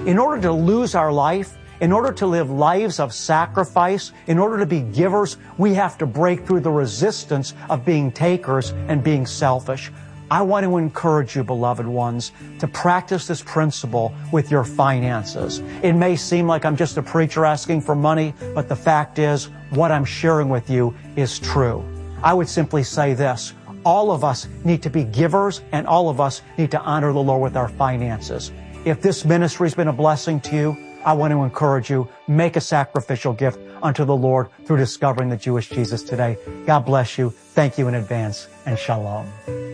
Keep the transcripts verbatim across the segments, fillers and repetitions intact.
In order to lose our life, in order to live lives of sacrifice, in order to be givers, we have to break through the resistance of being takers and being selfish. I want to encourage you, beloved ones, to practice this principle with your finances. It may seem like I'm just a preacher asking for money, but the fact is, what I'm sharing with you is true. I would simply say this: all of us need to be givers, and all of us need to honor the Lord with our finances. If this ministry has been a blessing to you, I want to encourage you, make a sacrificial gift unto the Lord through discovering the Jewish Jesus today. God bless you. Thank you in advance, and shalom.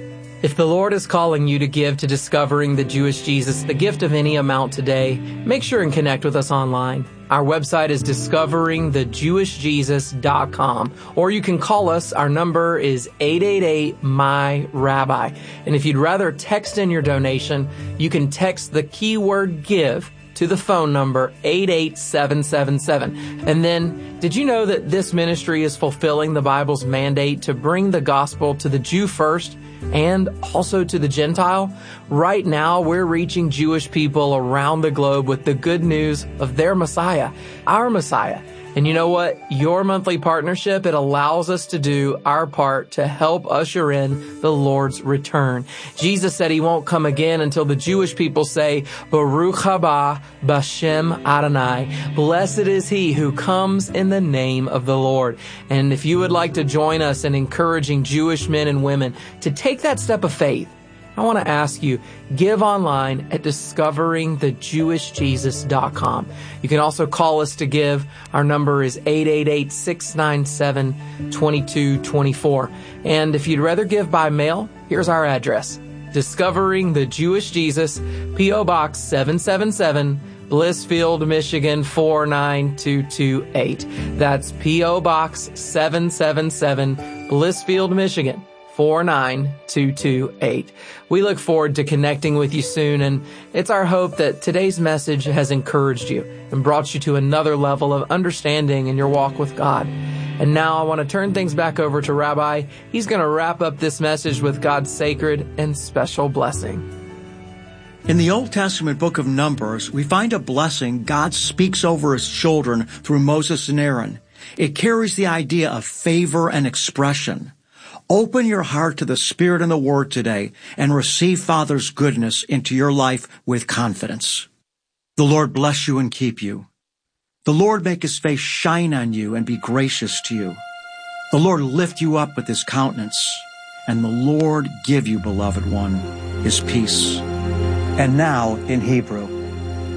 If the Lord is calling you to give to Discovering the Jewish Jesus, the gift of any amount today, make sure and connect with us online. Our website is discovering the jewish jesus dot com, or you can call us. Our number is eight eight eight, M Y, Rabbi. And if you'd rather text in your donation, you can text the keyword GIVE to the phone number eight eight seven seven seven. And then, did you know that this ministry is fulfilling the Bible's mandate to bring the gospel to the Jew first and also to the Gentile? Right now, we're reaching Jewish people around the globe with the good news of their Messiah, our Messiah. And you know what? Your monthly partnership, it allows us to do our part to help usher in the Lord's return. Jesus said he won't come again until the Jewish people say, Baruch haba b'shem Adonai. Blessed is he who comes in the name of the Lord. And if you would like to join us in encouraging Jewish men and women to take that step of faith, I want to ask you, give online at discovering the jewish jesus dot com. You can also call us to give. Our number is eight eight eight, six nine seven, two two two four. And if you'd rather give by mail, here's our address. Discovering the Jewish Jesus, P O Box seven seven seven, Blissfield, Michigan four nine two two eight. That's P O Box seven seven seven, Blissfield, Michigan four nine two two eight. We look forward to connecting with you soon, and it's our hope that today's message has encouraged you and brought you to another level of understanding in your walk with God. And now I want to turn things back over to Rabbi. He's going to wrap up this message with God's sacred and special blessing. In the Old Testament book of Numbers, we find a blessing God speaks over his children through Moses and Aaron. It carries the idea of favor and expression. Open your heart to the Spirit and the Word today and receive Father's goodness into your life with confidence. The Lord bless you and keep you. The Lord make his face shine on you and be gracious to you. The Lord lift you up with his countenance, and the Lord give you, beloved one, his peace. And now in Hebrew.